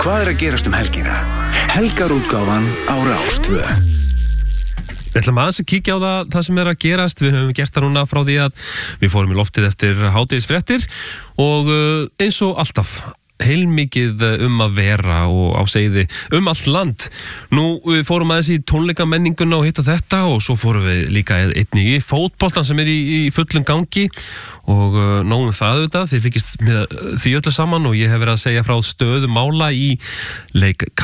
Hvað að gerast helgina? Helgarútgáfan á Rás 2. Við ætlum aðeins að kíkja á það sem að gerast. Við höfum gert það núna frá því að við fórum í loftið eftir hádegisfréttir og eins og alltaf heilmikið að vera og á seiði allt land. Nú, við fórum aðeins í tónleikamenninguna og hitta þetta og svo fórum við líka einnig í fótboltan sem í fullum gangi og nógum það auðvitað. Þið fylgist með því öllu saman og ég hef verið að segja frá stöðu mála í leik